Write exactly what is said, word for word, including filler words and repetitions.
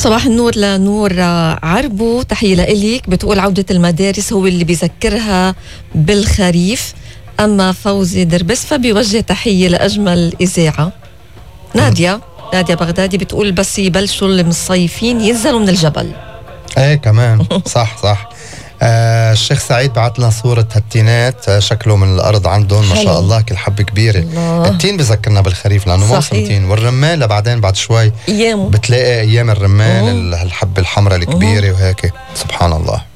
صباح النور لنور عربو، تحية لإليك. بتقول عودة المدارس هو اللي بيذكرها بالخريف. أما فوزي دربس فبيوجه تحية لأجمل إذاعة. نادية نادية بغدادي بتقول بس يبلشوا المصيفين ينزلوا من الجبل. ايه كمان صح صح. آه الشيخ سعيد بعت لنا صورة هالتينات، آه شكله من الأرض عندهم ما شاء الله، كل حبة كبيرة. الله. التين بذكرنا بالخريف لأنه موسم تين، والرمان لبعدين بعد شوي أيامه بتلاقي أيام الرمان الحبة الحمراء الكبيرة وهيك. سبحان الله.